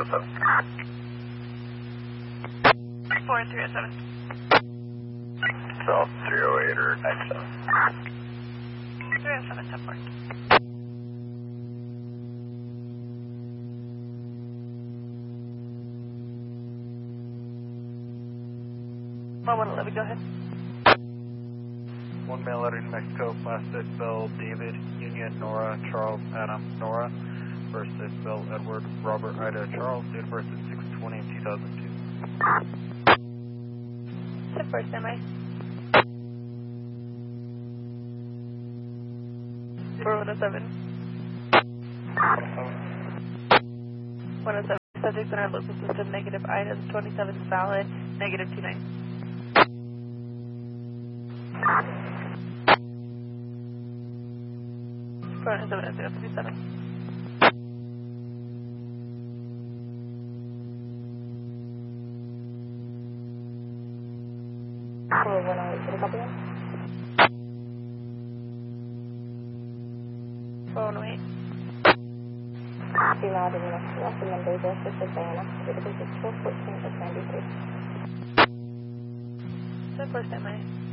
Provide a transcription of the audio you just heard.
4307. South 308 or 97. 307, 10-4. Well, 111, go ahead. One male letter New Mexico, last sit Bell David, Union, Nora, Charles, Adam, Nora. First sit Bell Edward, Robert, Ida, Charles, date of birth is 6/20/2002. 10-4, standby. 4107. 107. Subjects in our local system, negative items, 27 is valid, negative 29. 4107. 4108, can you copy that? 4108. Female to New Mexico, Monday, Joseph, Savannah, date of birth is 12/14/93. 10-4, standby.